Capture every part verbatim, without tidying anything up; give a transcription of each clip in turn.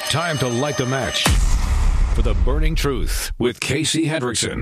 Time to light the match for The Burning Truth with Casey Hendrickson.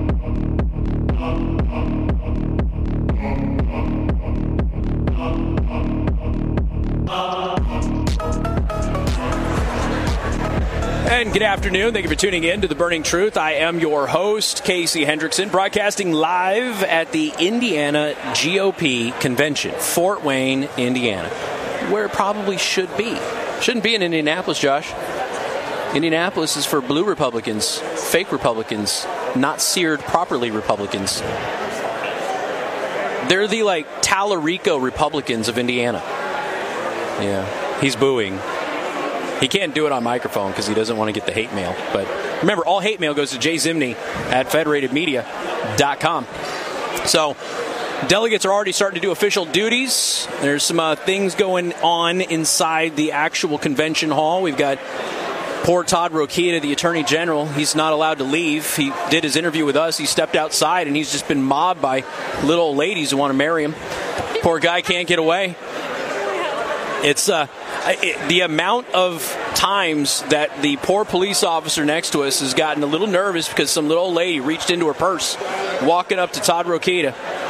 And good afternoon. Thank you for tuning in to The Burning Truth. I am your host, Casey Hendrickson, broadcasting live at the Indiana G O P convention, Fort Wayne, Indiana, where it probably should be. Shouldn't be in Indianapolis, Josh. Indianapolis is for blue Republicans, fake Republicans, not seared properly Republicans. They're the, like, Tallarico Republicans of Indiana. Yeah, he's booing. He can't do it on microphone because he doesn't want to get the hate mail. But remember, all hate mail goes to Jay Zimney at federated media dot com. So delegates are already starting to do official duties. There's some uh, things going on inside the actual convention hall. We've got poor Todd Rokita, the Attorney General. He's not allowed to leave. He did his interview with us. He stepped outside, and he's just been mobbed by little old ladies who want to marry him. Poor guy can't get away. It's uh, it, the amount of times that the poor police officer next to us has gotten a little nervous because some little old lady reached into her purse, walking up to Todd Rokita.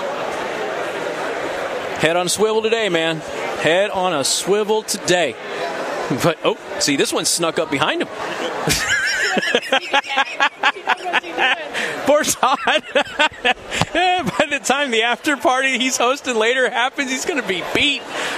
Head on a swivel today, man. Head on a swivel today. But, oh, see, this one snuck up behind him. Poor Todd. By the time the after party he's hosting later happens, he's going to be beat.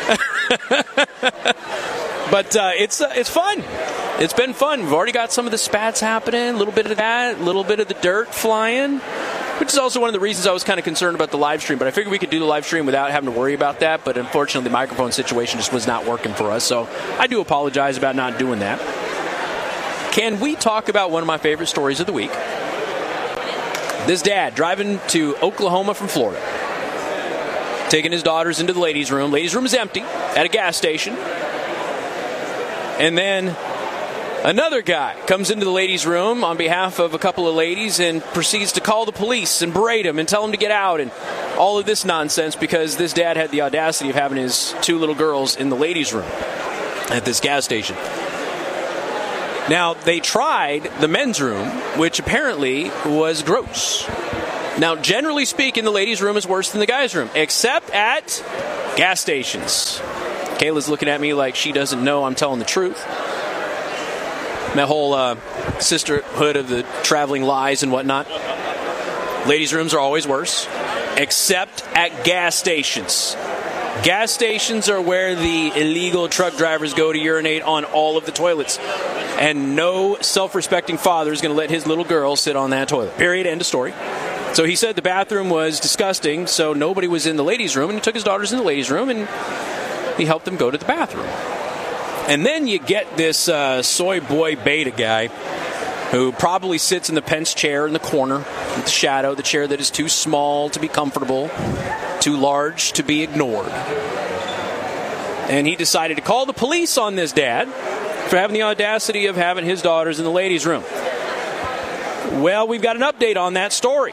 But uh, it's uh, it's fun. It's been fun. We've already got some of the spats happening, a little bit of that, a little bit of the dirt flying, which is also one of the reasons I was kind of concerned about the live stream. But I figured we could do the live stream without having to worry about that. But unfortunately, the microphone situation just was not working for us. So I do apologize about not doing that. Can we talk about one of my favorite stories of the week? This dad driving to Oklahoma from Florida, taking his daughters into the ladies' room. Ladies' room is empty at a gas station. And then another guy comes into the ladies' room on behalf of a couple of ladies and proceeds to call the police and berate them and tell them to get out and all of this nonsense because this dad had the audacity of having his two little girls in the ladies' room at this gas station. Now, they tried the men's room, which apparently was gross. Now, generally speaking, the ladies' room is worse than the guys' room, except at gas stations. Kayla's looking at me like she doesn't know I'm telling the truth. That whole uh, sisterhood of the traveling lies and whatnot. Ladies' rooms are always worse, except at gas stations. Gas stations are where the illegal truck drivers go to urinate on all of the toilets. And no self-respecting father is going to let his little girl sit on that toilet. Period. End of story. So he said the bathroom was disgusting, so nobody was in the ladies' room, and he took his daughters in the ladies' room, and he helped them go to the bathroom. And then you get this uh, soy boy beta guy who probably sits in the Pence chair in the corner, in the shadow, the chair that is too small to be comfortable, too large to be ignored. And he decided to call the police on this dad for having the audacity of having his daughters in the ladies' room. Well, we've got an update on that story.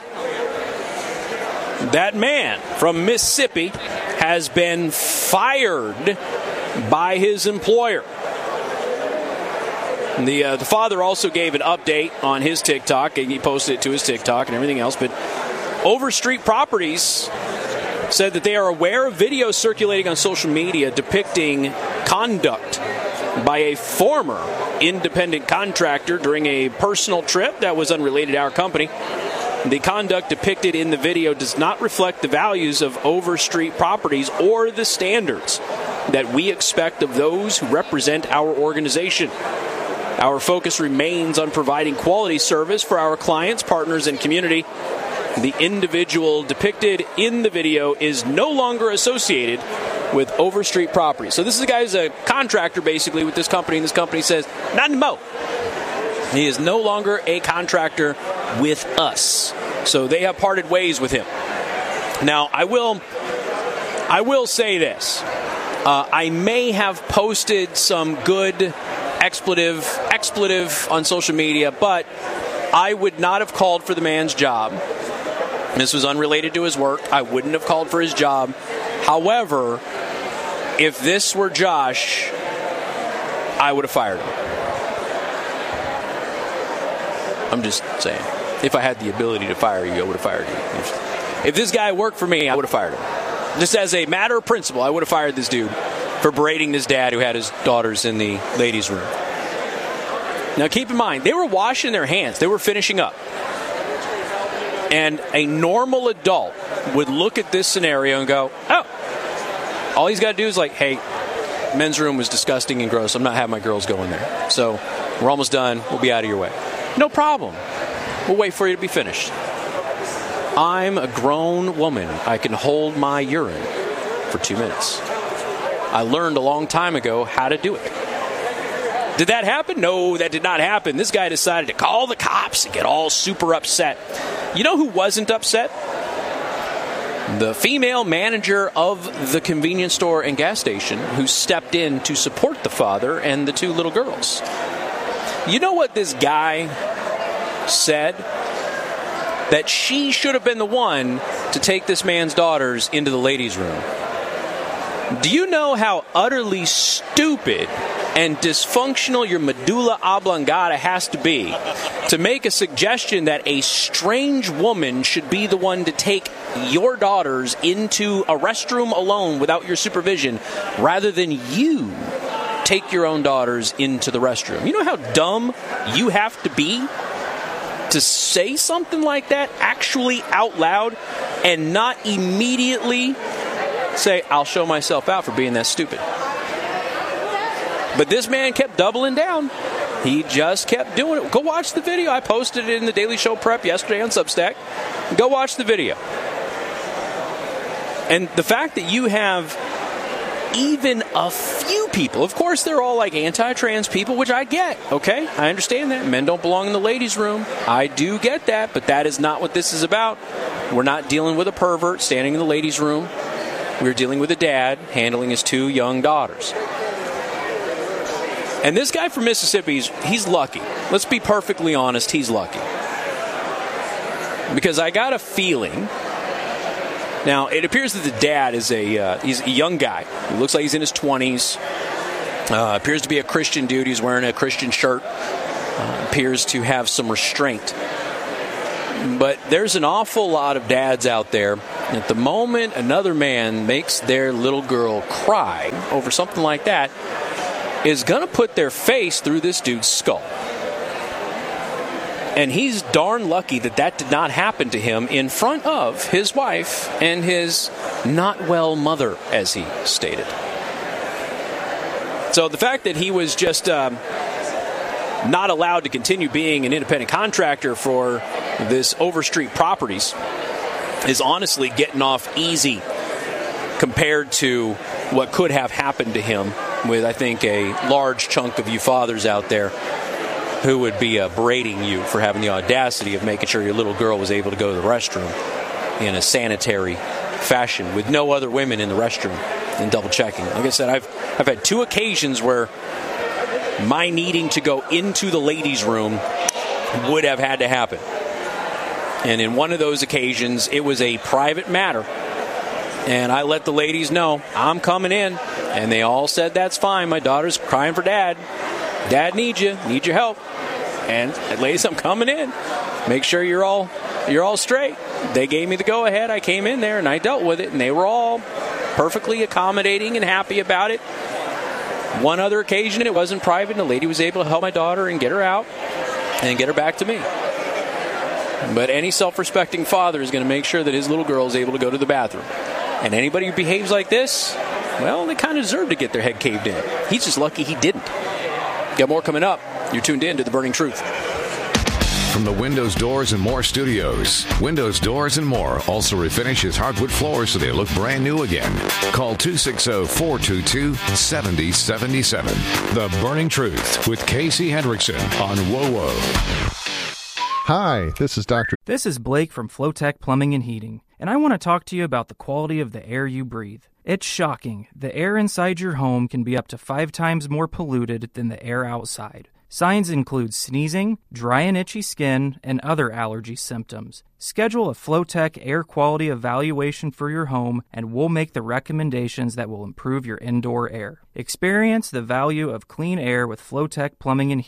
That man from Mississippi has been fired by his employer. The uh, the father also gave an update on his TikTok, and he posted it to his TikTok and everything else. But Overstreet Properties said that they are aware of videos circulating on social media depicting conduct by a former independent contractor during a personal trip that was unrelated to our company. The conduct depicted in the video does not reflect the values of Overstreet Properties or the standards that we expect of those who represent our organization. Our focus remains on providing quality service for our clients, partners, and community. The individual depicted in the video is no longer associated with Overstreet Properties. So this is a guy who's a contractor, basically, with this company, and this company says, not anymore. He is no longer a contractor with us. So they have parted ways with him. Now, I will, I will say this. Uh, I may have posted some good expletive, expletive on social media, but I would not have called for the man's job. This was unrelated to his work. I wouldn't have called for his job. However, if this were Josh, I would have fired him. I'm just saying. If I had the ability to fire you, I would have fired you. If this guy worked for me, I would have fired him. Just as a matter of principle, I would have fired this dude for berating this dad who had his daughters in the ladies' room. Now, keep in mind, they were washing their hands. They were finishing up. And a normal adult would look at this scenario and go, oh, all he's got to do is like, hey, men's room was disgusting and gross. I'm not having my girls go in there. So we're almost done. We'll be out of your way. No problem. We'll wait for you to be finished. I'm a grown woman. I can hold my urine for two minutes. I learned a long time ago how to do it. Did that happen? No, that did not happen. This guy decided to call the cops and get all super upset. You know who wasn't upset? The female manager of the convenience store and gas station who stepped in to support the father and the two little girls. You know what this guy said? That she should have been the one to take this man's daughters into the ladies' room. Do you know how utterly stupid and dysfunctional your medulla oblongata has to be to make a suggestion that a strange woman should be the one to take your daughters into a restroom alone without your supervision rather than you take your own daughters into the restroom? You know how dumb you have to be to say something like that actually out loud and not immediately say, I'll show myself out for being that stupid. But this man kept doubling down. He just kept doing it. Go watch the video. I posted it in the Daily Show Prep yesterday on Substack. Go watch the video. And the fact that you have even a few people, of course they're all like anti-trans people, which I get, okay? I understand that. Men don't belong in the ladies' room. I do get that, but that is not what this is about. We're not dealing with a pervert standing in the ladies' room. We're dealing with a dad handling his two young daughters. And this guy from Mississippi, he's, he's lucky. Let's be perfectly honest, he's lucky. Because I got a feeling. Now, it appears that the dad is a uh, he's a young guy. He looks like he's in his twenties. Uh, appears to be a Christian dude. He's wearing a Christian shirt. Uh, appears to have some restraint. But there's an awful lot of dads out there. At the moment another man makes their little girl cry over something like that, is going to put their face through this dude's skull. And he's darn lucky that that did not happen to him in front of his wife and his not well mother, as he stated. So the fact that he was just um, not allowed to continue being an independent contractor for this Overstreet Properties is honestly getting off easy compared to what could have happened to him with, I think, a large chunk of you fathers out there who would be uh, berating you for having the audacity of making sure your little girl was able to go to the restroom in a sanitary fashion with no other women in the restroom and double checking. Like I said, I've I've had two occasions where my needing to go into the ladies' room would have had to happen. And in one of those occasions, it was a private matter. And I let the ladies know, I'm coming in. And they all said, that's fine. My daughter's crying for dad. Dad needs you. Need your help. And ladies, I'm coming in. Make sure you're all you're all straight. They gave me the go-ahead. I came in there and I dealt with it. And they were all perfectly accommodating and happy about it. One other occasion, it wasn't private. And the lady was able to help my daughter and get her out and get her back to me. But any self-respecting father is going to make sure that his little girl is able to go to the bathroom. And anybody who behaves like this, well, they kind of deserve to get their head caved in. He's just lucky he didn't. Got more coming up. You're tuned in to The Burning Truth. From the Windows, Doors, and More studios, Windows, Doors, and More also refinishes hardwood floors so they look brand new again. Call two six zero, four two two, seven zero seven seven. The Burning Truth with Casey Hendrickson on W O W O. Hi, this is Doctor This is Blake from Flowtech Plumbing and Heating, and I want to talk to you about the quality of the air you breathe. It's shocking. The air inside your home can be up to five times more polluted than the air outside. Signs include sneezing, dry and itchy skin, and other allergy symptoms. Schedule a Flowtech air quality evaluation for your home, and we'll make the recommendations that will improve your indoor air. Experience the value of clean air with Flowtech Plumbing and Heating.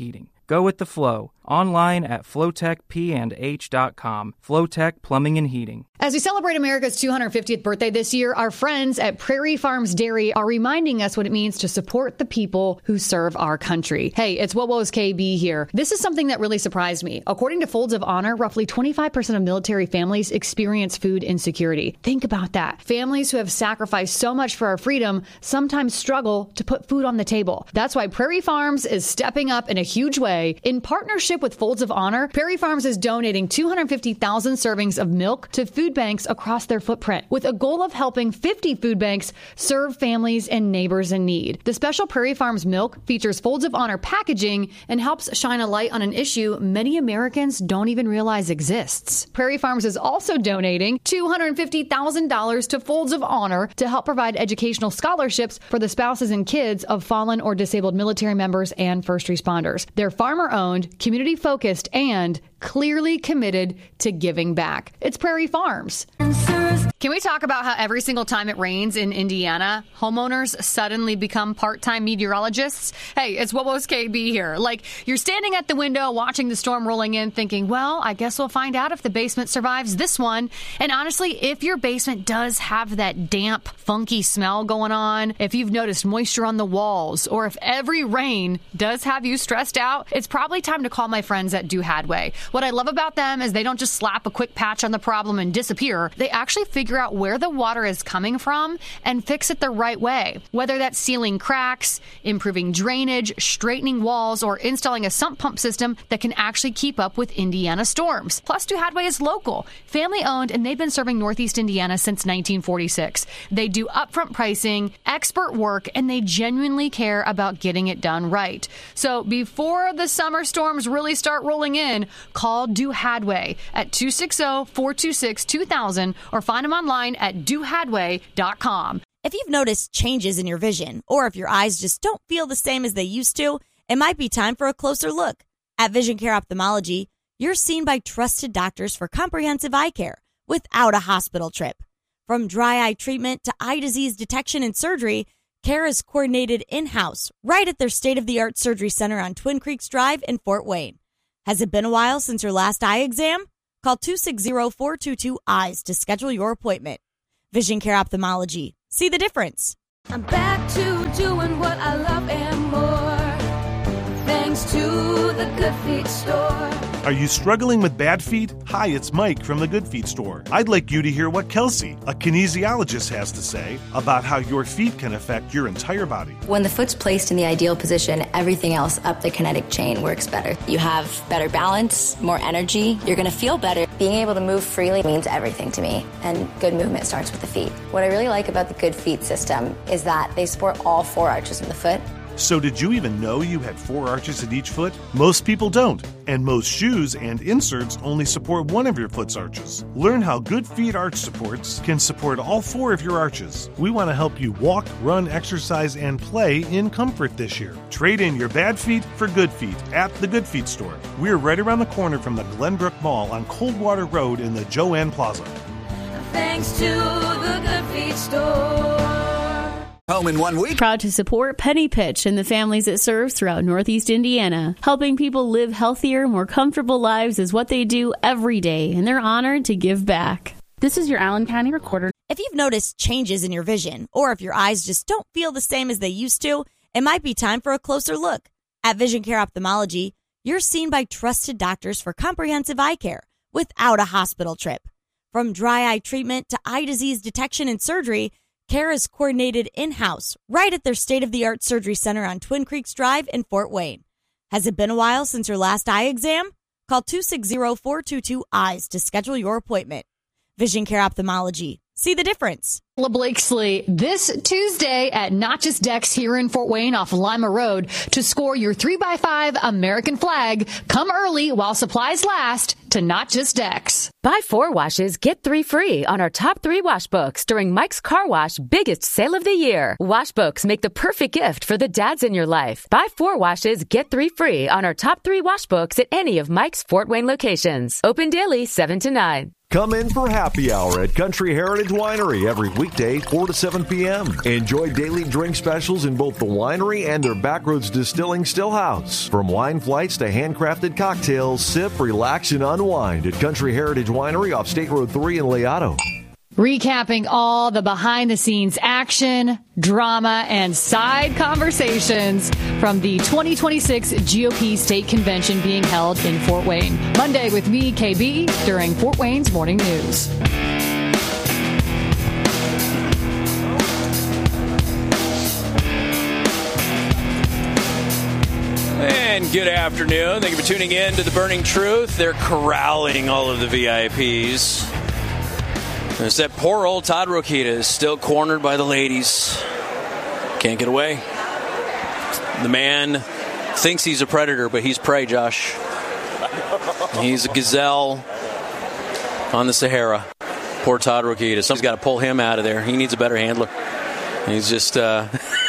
Go with the flow. Online at flowtech p and h dot com. Flowtech Plumbing and Heating. As we celebrate America's two hundred fiftieth birthday this year, our friends at Prairie Farms Dairy are reminding us what it means to support the people who serve our country. Hey, it's Wowo's K B here. This is something that really surprised me. According to Folds of Honor, roughly twenty-five percent of military families experience food insecurity. Think about that. Families who have sacrificed so much for our freedom sometimes struggle to put food on the table. That's why Prairie Farms is stepping up in a huge way. In partnership with Folds of Honor, Prairie Farms is donating two hundred fifty thousand servings of milk to food banks across their footprint, with a goal of helping fifty food banks serve families and neighbors in need. The special Prairie Farms milk features Folds of Honor packaging and helps shine a light on an issue many Americans don't even realize exists. Prairie Farms is also donating two hundred fifty thousand dollars to Folds of Honor to help provide educational scholarships for the spouses and kids of fallen or disabled military members and first responders. They're farmer-owned, community-focused, and clearly committed to giving back. It's Prairie Farms. Can we talk about how every single time it rains in Indiana, homeowners suddenly become part-time meteorologists? Hey, it's Wowo's K B here. Like, you're standing at the window watching the storm rolling in thinking, well, I guess we'll find out if the basement survives this one. And honestly, if your basement does have that damp, funky smell going on, if you've noticed moisture on the walls, or if every rain does have you stressed out, it's probably time to call my friends at Do Hadway. What I love about them is they don't just slap a quick patch on the problem and disappear. They actually figure out where the water is coming from and fix it the right way. Whether that's sealing cracks, improving drainage, straightening walls, or installing a sump pump system that can actually keep up with Indiana storms. Plus, Do Hadway is local, family-owned, and they've been serving Northeast Indiana since nineteen forty-six. They do upfront pricing, expert work, and they genuinely care about getting it done right. So before the summer storms really start rolling in, call Do Hadway at two six zero, four two six, two thousand or find them online at do hadway dot com. If you've noticed changes in your vision, or if your eyes just don't feel the same as they used to, it might be time for a closer look. At Vision Care Ophthalmology, you're seen by trusted doctors for comprehensive eye care without a hospital trip. From dry eye treatment to eye disease detection and surgery, care is coordinated in-house right at their state-of-the-art surgery center on Twin Creeks Drive in Fort Wayne. Has it been a while since your last eye exam? Call two six zero, four two two, E Y E S to schedule your appointment. Vision Care Ophthalmology. See the difference. I'm back to doing what I love and more, thanks to the Good Feet store. Are you struggling with bad feet? Hi, it's Mike from the Good Feet store. I'd like you to hear what Kelsey, a kinesiologist, has to say about how your feet can affect your entire body. When the foot's placed in the ideal position, everything else up the kinetic chain works better. You have better balance, more energy, you're going to feel better. Being able to move freely means everything to me, and good movement starts with the feet. What I really like about the Good Feet system is that they support all four arches of the foot. So did you even know you had four arches in each foot? Most people don't, and most shoes and inserts only support one of your foot's arches. Learn how Good Feet arch supports can support all four of your arches. We want to help you walk, run, exercise, and play in comfort this year. Trade in your bad feet for good feet at the Good Feet store. We're right around the corner from the Glenbrook Mall on Coldwater Road in the Joanne Plaza. Thanks to the Good Feet store. Home in one week. Proud to support Penny Pitch and the families it serves throughout Northeast Indiana. Helping people live healthier, more comfortable lives is what they do every day, and they're honored to give back. This is your Allen County Recorder. If you've noticed changes in your vision, or if your eyes just don't feel the same as they used to, it might be time for a closer look. At Vision Care Ophthalmology, you're seen by trusted doctors for comprehensive eye care without a hospital trip. From dry eye treatment to eye disease detection and surgery, care is coordinated in-house right at their state-of-the-art surgery center on Twin Creeks Drive in Fort Wayne. Has it been a while since your last eye exam? Call two six zero, four two two, E Y E S to schedule your appointment. Vision Care Ophthalmology. See the difference. Blakesley this Tuesday at Not Just Decks here in Fort Wayne off Lima Road to score your three by five American flag. Come early while supplies last to Not Just Decks. Buy four washes, get three free on our top three wash books during Mike's Car Wash biggest sale of the year. Wash books make the perfect gift for the dads in your life. Buy four washes, get three free on our top three wash books at any of Mike's Fort Wayne locations. Open daily seven to nine. Come in for happy hour at Country Heritage Winery every week. weekday, four to seven p.m. Enjoy daily drink specials in both the winery and their Backroads Distilling Stillhouse. From wine flights to handcrafted cocktails, sip, relax, and unwind at Country Heritage Winery off State Road three in Leato. Recapping all the behind-the-scenes action, drama, and side conversations from the twenty twenty-six G O P State Convention being held in Fort Wayne. Monday with me, K B, during Fort Wayne's Morning News. And good afternoon. Thank you for tuning in to The Burning Truth. They're corralling all of the V I Ps. There's that poor old Todd Rokita is still cornered by the ladies. Can't get away. The man thinks he's a predator, but he's prey, Josh. He's a gazelle on the Sahara. Poor Todd Rokita. Somebody's got to pull him out of there. He needs a better handler. He's just... Uh...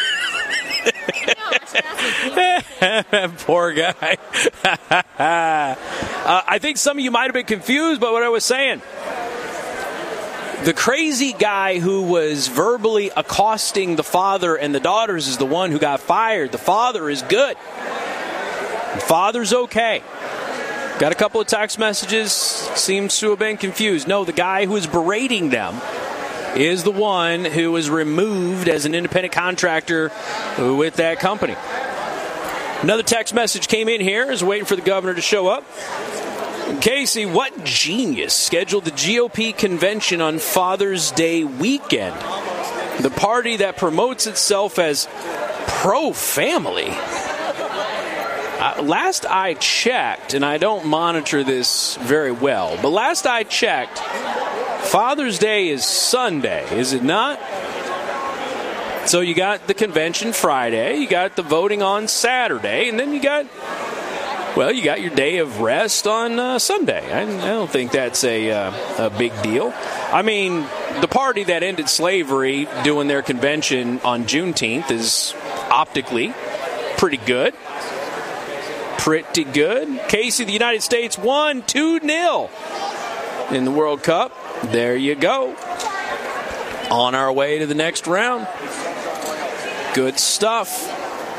Poor guy. uh, I think some of you might have been confused by what I was saying. The crazy guy who was verbally accosting the father and the daughters is the one who got fired. The father is good. The father's okay. Got a couple of text messages. Seems to have been confused. No, the guy who was berating them is the one who was removed as an independent contractor with that company. Another text message came in here. Is waiting for the governor to show up. Casey, what genius scheduled the G O P convention on Father's Day weekend? The party that promotes itself as pro-family. Uh, last I checked, and I don't monitor this very well, but last I checked, Father's Day is Sunday, is it not? So you got the convention Friday, you got the voting on Saturday, and then you got... Well, you got your day of rest on uh, Sunday. I, I don't think that's a, uh, a big deal. I mean, the party that ended slavery doing their convention on Juneteenth is optically pretty good. Pretty good. Casey, the United States won two nil in the World Cup. There you go. On our way to the next round. Good stuff.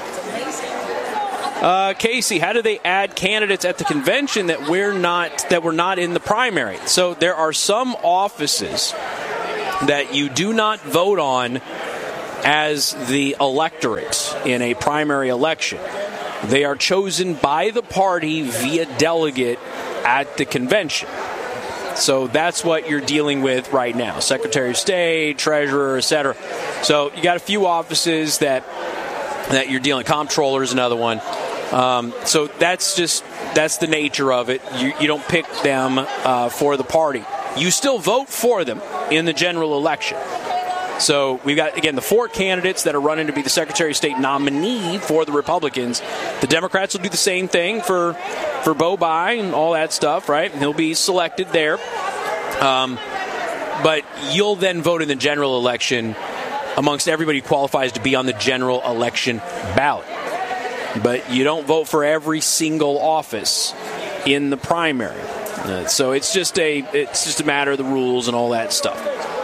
Uh, Casey, how do they add candidates at the convention that we're not that were not in the primary? So there are some offices that you do not vote on as the electorate in a primary election. They are chosen by the party via delegate at the convention. So that's what you're dealing with right now. Secretary of State, Treasurer, et cetera. So you got a few offices that that you're dealing. Comptroller is another one. Um, so that's just, that's the nature of it. You, you don't pick them uh, for the party. You still vote for them in the general election. So we've got, again, the four candidates that are running to be the Secretary of State nominee for the Republicans. The Democrats will do the same thing for, for Bo Bai and all that stuff, right? And he'll be selected there. Um, but you'll then vote in the general election amongst everybody who qualifies to be on the general election ballot. But you don't vote for every single office in the primary. Uh, so it's just a it's just a matter of the rules and all that stuff.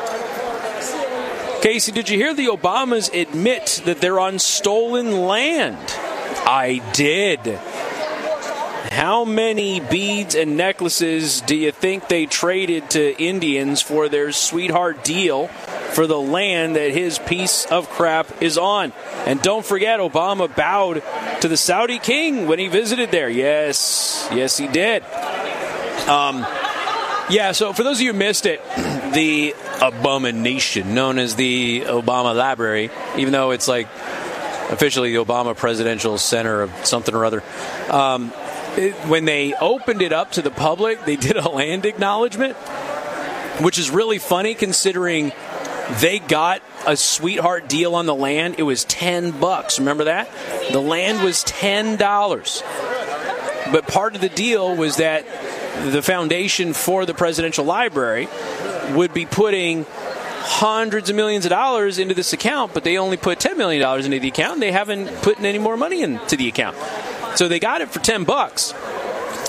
Casey, did you hear the Obamas admit that they're on stolen land? I did. How many beads and necklaces do you think they traded to Indians for their sweetheart deal for the land that his piece of crap is on? And don't forget, Obama bowed to the Saudi king when he visited there. Yes, yes, he did. Um, yeah, so for those of you who missed it, the abomination known as the Obama Library, even though it's like officially the Obama Presidential Center of something or other, um, it, when they opened it up to the public, they did a land acknowledgement, which is really funny considering they got a sweetheart deal on the land. It was ten bucks. Remember that? The land was ten dollars. But part of the deal was that the foundation for the Presidential Library would be putting hundreds of millions of dollars into this account, but they only put ten million dollars into the account, and they haven't put any more money into the account. So they got it for ten bucks.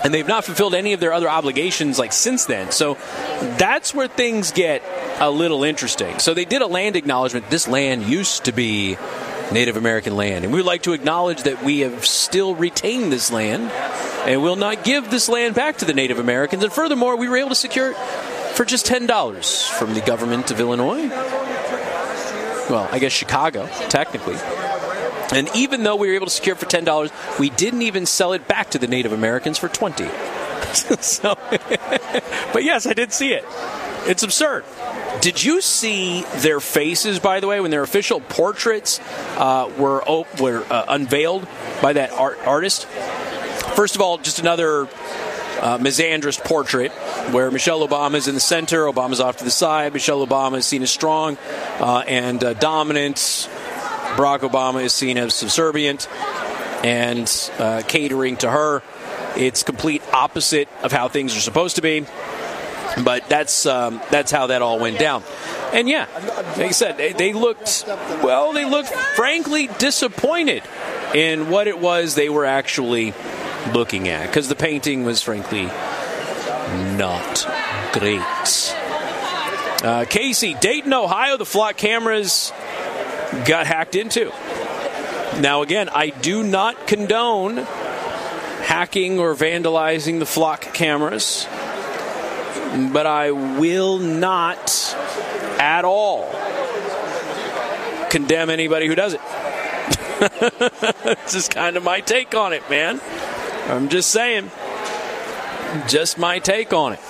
And they've not fulfilled any of their other obligations like since then. So that's where things get a little interesting. So they did a land acknowledgement. This land used to be Native American land. And we would like to acknowledge that we have still retained this land and will not give this land back to the Native Americans. And furthermore, we were able to secure it for just ten dollars from the government of Illinois. Well, I guess Chicago, technically. And even though we were able to secure it for ten dollars, we didn't even sell it back to the Native Americans for twenty dollars. So, but yes, I did see it. It's absurd. Did you see their faces, by the way, when their official portraits uh, were op- were uh, unveiled by that art- artist? First of all, just another uh, misandrist portrait where Michelle Obama is in the center, Obama's off to the side, Michelle Obama is seen as strong uh, and uh, dominant. Barack Obama is seen as subservient and uh, catering to her. It's complete opposite of how things are supposed to be. But that's um, that's how that all went down. And yeah, like I said, they, they looked, well, they looked frankly disappointed in what it was they were actually looking at. Because the painting was frankly not great. Uh, Casey, Dayton, Ohio, the flock cameras got hacked into. Now, again, I do not condone hacking or vandalizing the flock cameras, but I will not at all condemn anybody who does it. It's just kind of my take on it, man. I'm just saying. Just my take on it.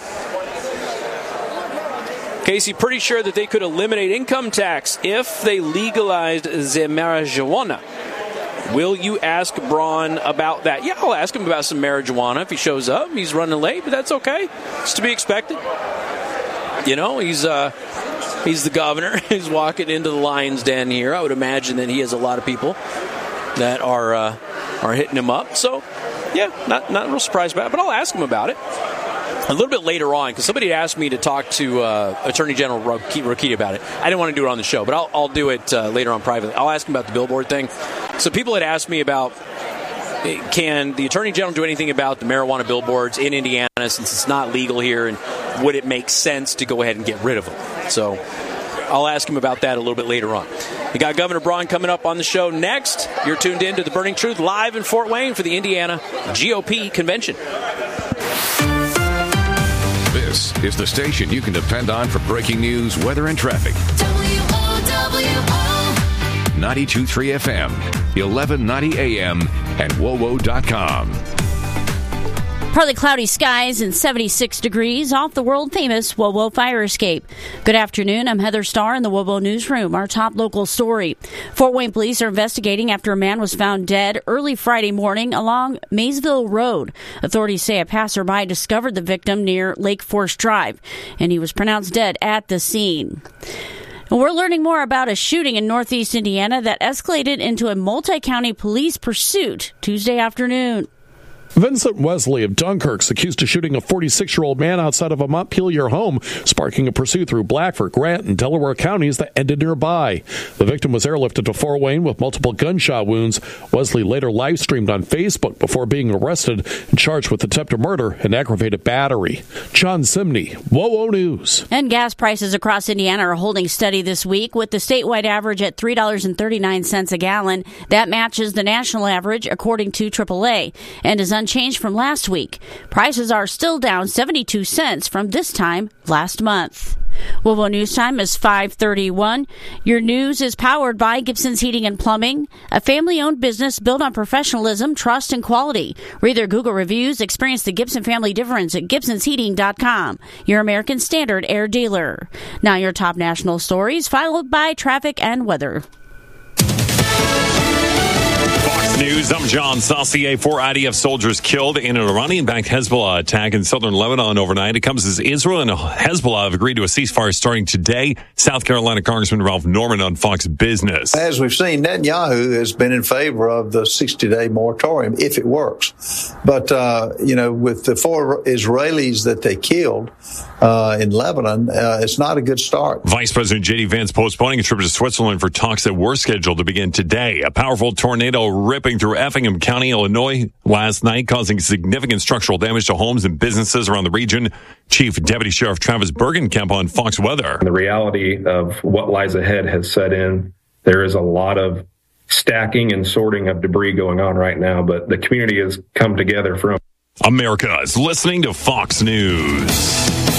Casey, pretty sure that they could eliminate income tax if they legalized the marijuana. Will you ask Braun about that? Yeah, I'll ask him about some marijuana if he shows up. He's running late, but that's okay. It's to be expected. You know, he's uh, he's the governor. He's walking into the lion's den here. I would imagine that he has a lot of people that are uh, are hitting him up. So, yeah, not not real surprised about it, but I'll ask him about it. A little bit later on, because somebody asked me to talk to uh, Attorney General Rokita about it. I didn't want to do it on the show, but I'll, I'll do it uh, later on privately. I'll ask him about the billboard thing. So people had asked me about, can the Attorney General do anything about the marijuana billboards in Indiana since it's not legal here, and would it make sense to go ahead and get rid of them? So I'll ask him about that a little bit later on. We got Governor Braun coming up on the show next. You're tuned in to The Burning Truth live in Fort Wayne for the Indiana G O P convention. This is the station you can depend on for breaking news, weather, and traffic. W O W O ninety-two point three F M, eleven ninety A M, and W O W O dot com. Partly cloudy skies and seventy-six degrees off the world-famous W O W O fire escape. Good afternoon. I'm Heather Starr in the W O W O Newsroom. Our top local story. Fort Wayne police are investigating after a man was found dead early Friday morning along Maysville Road. Authorities say a passerby discovered the victim near Lake Forest Drive, and he was pronounced dead at the scene. We're learning more about a shooting in northeast Indiana that escalated into a multi-county police pursuit Tuesday afternoon. Vincent Wesley of Dunkirk's accused of shooting a forty-six-year-old man outside of a Montpelier home, sparking a pursuit through Blackford, Grant, and Delaware counties that ended nearby. The victim was airlifted to Fort Wayne with multiple gunshot wounds. Wesley later live-streamed on Facebook before being arrested and charged with attempted murder and aggravated battery. John Simney, W O W O News. And gas prices across Indiana are holding steady this week, with the statewide average at three dollars and thirty-nine cents a gallon. That matches the national average, according to triple A, and is unchanged from last week. Prices are still down seventy-two cents from this time last month. W O W O News Time is five thirty-one. Your news is powered by Gibson's Heating and Plumbing, a family-owned business built on professionalism, trust, and quality. Read their Google reviews. Experience the Gibson family difference at gibsons heating dot com, your American Standard air dealer. Now your top national stories, followed by traffic and weather. Fox News, I'm John Saucier. Four I D F soldiers killed in an Iranian-backed Hezbollah attack in southern Lebanon overnight. It comes as Israel and Hezbollah have agreed to a ceasefire starting today. South Carolina Congressman Ralph Norman on Fox Business. As we've seen, Netanyahu has been in favor of the sixty-day moratorium if it works. But, uh, you know, with the four Israelis that they killed uh, in Lebanon, uh, it's not a good start. Vice President J D Vance postponing a trip to Switzerland for talks that were scheduled to begin today. A powerful tornado ripping through Effingham County, Illinois last night, causing significant structural damage to homes and businesses around the region. Chief Deputy Sheriff Travis Bergenkamp on Fox Weather. The reality of what lies ahead has set in. There is a lot of stacking and sorting of debris going on right now, but the community has come together from. America is listening to Fox News.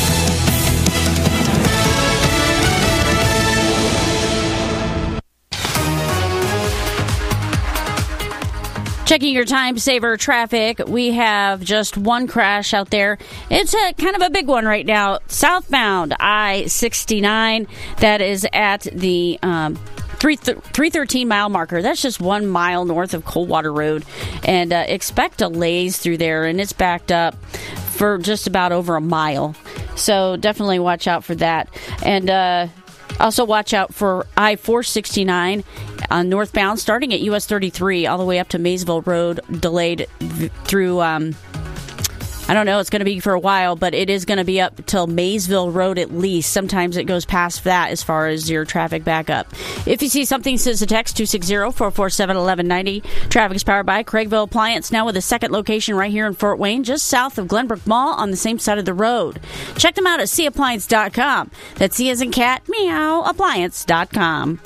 Checking your time saver traffic, we have just one crash out there. It's a kind of a big one right now. Southbound I sixty-nine, that is at the um, three thirteen mile marker. That's just one mile north of Coldwater Road. And uh, expect delays through there, and it's backed up for just about over a mile. So definitely watch out for that. And uh, also watch out for I four sixty-nine on northbound, starting at U S thirty-three all the way up to Maysville Road, delayed v- through, um, I don't know, it's going to be for a while, but it is going to be up till Maysville Road at least. Sometimes it goes past that as far as your traffic backup. If you see something, send a text two six zero, four four seven, one one nine zero. Traffic is powered by Craigville Appliance, now with a second location right here in Fort Wayne, just south of Glenbrook Mall on the same side of the road. Check them out at c appliance dot com. That's C as in cat, meow, appliance dot com.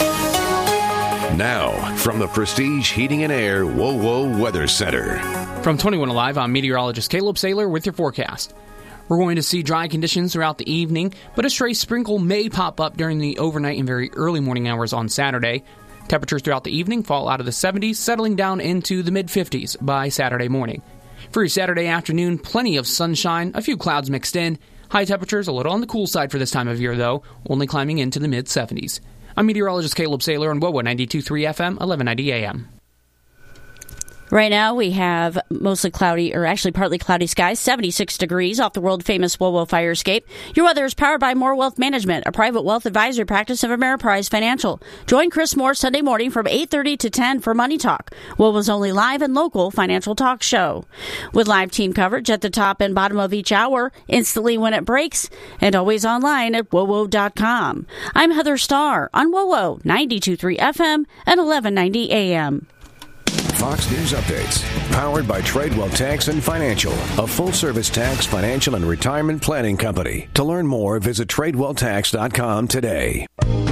Now, from the Prestige Heating and Air Whoa Whoa Weather Center. From twenty-one Alive, I'm meteorologist Caleb Saylor with your forecast. We're going to see dry conditions throughout the evening, but a stray sprinkle may pop up during the overnight and very early morning hours on Saturday. Temperatures throughout the evening fall out of the seventies, settling down into the mid-fifties by Saturday morning. For your Saturday afternoon, plenty of sunshine, a few clouds mixed in. High temperatures a little on the cool side for this time of year, though, only climbing into the mid-seventies. I'm meteorologist Caleb Saylor on W O W O ninety-two point three F M, eleven ninety A M. Right now we have mostly cloudy, or actually partly cloudy skies, seventy-six degrees off the world-famous W O W O fire escape. Your weather is powered by More Wealth Management, a private wealth advisory practice of Ameriprise Financial. Join Chris Moore Sunday morning from eight thirty to ten for Money Talk, W O W O's only live and local financial talk show. With live team coverage at the top and bottom of each hour, instantly when it breaks, and always online at W O W O dot com. I'm Heather Starr on W O W O ninety-two point three F M and eleven ninety A M. Fox News Updates, powered by Tradewell Tax and Financial, a full-service tax, financial, and retirement planning company. To learn more, visit Tradewell Tax dot com today.